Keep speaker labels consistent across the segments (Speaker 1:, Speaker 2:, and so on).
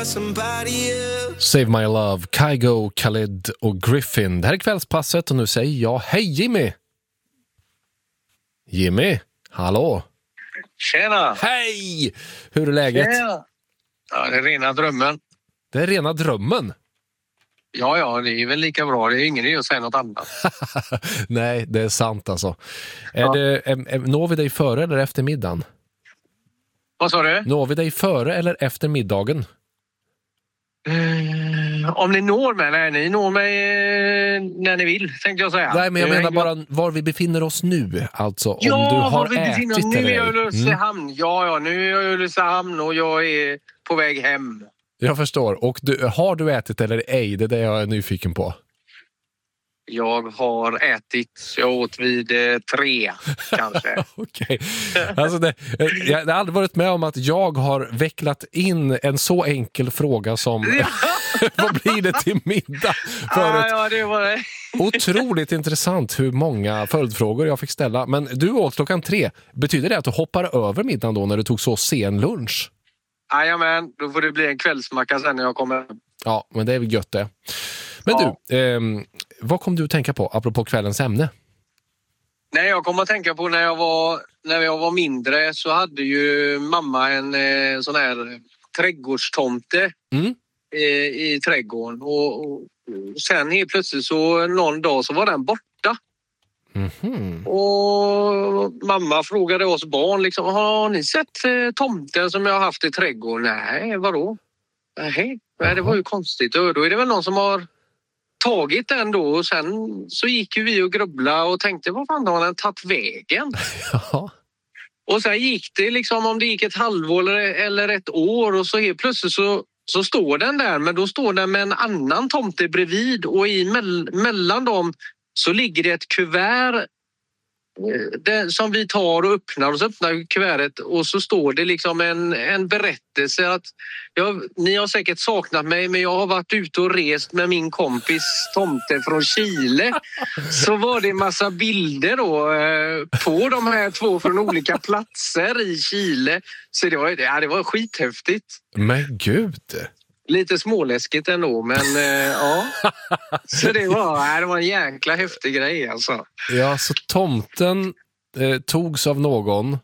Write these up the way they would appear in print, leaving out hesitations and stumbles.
Speaker 1: Save My Love, Kygo, Khalid och Griffin. Det här är kvällspasset och nu säger jag hej Jimmy. Jimmy, hallå.
Speaker 2: Tjena.
Speaker 1: Hej! Hur är läget?
Speaker 2: Tjena. Ja, det är rena drömmen.
Speaker 1: Det är rena drömmen.
Speaker 2: Ja, det är väl lika bra. Det är ingen idé att säga något annat.
Speaker 1: Nej, det är sant alltså.
Speaker 2: Ja.
Speaker 1: Når vi dig före eller efter middagen?
Speaker 2: Vad sa du?
Speaker 1: Når vi dig före eller efter middagen?
Speaker 2: Om ni når mig, nej, ni når mig när ni vill, tänkte jag säga.
Speaker 1: Nej, men jag menar bara var vi befinner oss nu. Alltså, om du har ätit
Speaker 2: nu
Speaker 1: eller
Speaker 2: är jag i
Speaker 1: ej.
Speaker 2: Ulricehamn. Ja, nu är jag i Ulricehamn och jag är på väg hem.
Speaker 1: Jag förstår. Och har du ätit eller ej? Det är det jag är nyfiken på.
Speaker 2: Jag har ätit. Jag åt vid 3, kanske.
Speaker 1: Okej. Alltså jag har aldrig varit med om att jag har vecklat in en så enkel fråga som vad blir det till middag?
Speaker 2: Ja, det var det.
Speaker 1: Otroligt intressant hur många följdfrågor jag fick ställa. Men du åt klockan 3. Betyder det att du hoppar över middagen då när du tog så sen lunch?
Speaker 2: Jajamän, då får det bli en kvällsmacka sen när jag kommer.
Speaker 1: Ja, men det är väl gött det. Men
Speaker 2: ja.
Speaker 1: Du, vad kom du att tänka på apropå kvällens ämne?
Speaker 2: Nej, jag kom att tänka på när jag var mindre så hade ju mamma en sån här trädgårdstomte i trädgården. Och sen helt plötsligt så någon dag så var den borta. Mm-hmm. Och mamma frågade oss barn liksom, har ni sett tomten som jag har haft i trädgården? Nej, vadå? Nej, det var ju konstigt. Och då är det väl någon som har tagit den då och sen så gick ju vi och grubblade och tänkte vad fan har den tagit vägen?
Speaker 1: Ja.
Speaker 2: Och sen gick det liksom om det gick ett halvår eller ett år och så helt plötsligt så står den där, men då står den med en annan tomte bredvid och mellan dem så ligger det ett kuvert som vi tar och öppnar och så öppnar kuvertet och så står det liksom en berättelse att ni har säkert saknat mig men jag har varit ute och rest med min kompis tomte från Chile. Så var det en massa bilder då på de här 2 från olika platser i Chile. Så det var skithäftigt.
Speaker 1: Men gud!
Speaker 2: Lite småläskigt ändå, men ja. Så det var en jäkla häftig grej alltså.
Speaker 1: Ja, så tomten togs av någon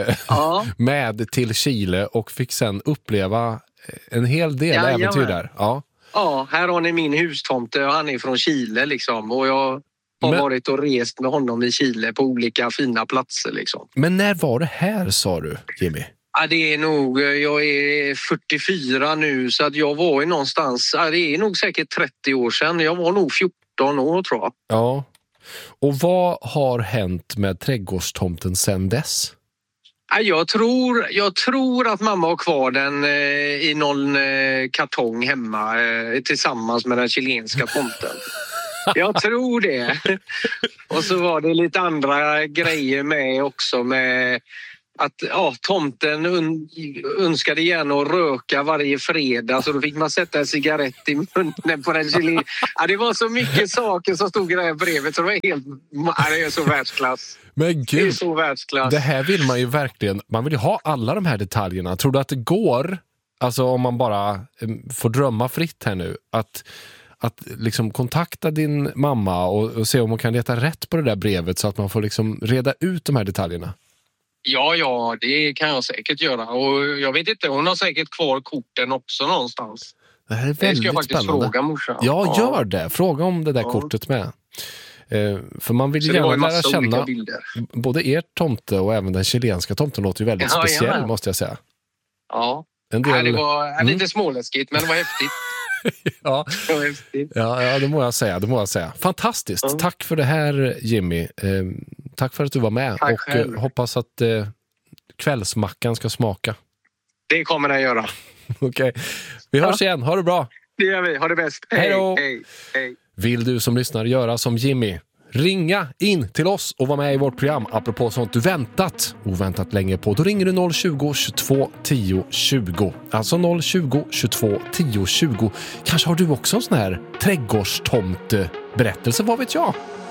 Speaker 1: med till Chile och fick sen uppleva en hel del äventyr där.
Speaker 2: Ja, här har ni min hustomte och han är från Chile liksom. Och jag har varit och rest med honom i Chile på olika fina platser liksom.
Speaker 1: Men när var det här, sa du, Jimmy?
Speaker 2: Ja, det är nog, jag är 44 nu så att jag var ju någonstans, det är nog säkert 30 år sedan. Jag var nog 14 år tror jag.
Speaker 1: Ja, och vad har hänt med trädgårdstomten sedan dess?
Speaker 2: Jag tror att mamma har kvar den i någon kartong hemma tillsammans med den chilenska tomten. Jag tror det. Och så var det lite andra grejer med också med att tomten önskade gärna att röka varje fredag så då fick man sätta en cigarett i munnen på den chilin. Det var så mycket saker som stod i det här brevet så det var det är så världsklass.
Speaker 1: Men gud,
Speaker 2: det är så världsklass.
Speaker 1: Det här vill man ju verkligen, man vill ju ha alla de här detaljerna. Tror du att det går, alltså om man bara får drömma fritt här nu, att liksom kontakta din mamma och se om hon kan leta rätt på det där brevet så att man får liksom reda ut de här detaljerna?
Speaker 2: Ja, det kan jag säkert göra. Och jag vet inte, hon har säkert kvar korten också någonstans.
Speaker 1: Det här är väldigt
Speaker 2: ska jag faktiskt
Speaker 1: spännande.
Speaker 2: Fråga morsan.
Speaker 1: Ja, gör det. Fråga om det där kortet med. För man vill ju gärna lära känna både er tomte och även den chilenska tomten låter ju väldigt speciell, måste jag säga.
Speaker 2: Ja,
Speaker 1: en del...
Speaker 2: det var lite småläskigt, men det var häftigt.
Speaker 1: Ja, det må jag säga. Fantastiskt. Tack för det här, Jimmy. Tack för att du var med.
Speaker 2: Tack
Speaker 1: och
Speaker 2: själv.
Speaker 1: Hoppas att kvällsmackan ska smaka.
Speaker 2: Det kommer den göra.
Speaker 1: Okej. Vi hörs igen. Ha det bra.
Speaker 2: Det gör vi. Ha det bäst.
Speaker 1: Hej då.
Speaker 2: Hej.
Speaker 1: Vill du som lyssnar göra som Jimmy? Ringa in till oss och vara med i vårt program. Apropå sånt du oväntat länge på. Då ringer du 020 22 10 20. Alltså 020 22 10 20. Kanske har du också en sån här trädgårdstomte berättelse, vad vet jag?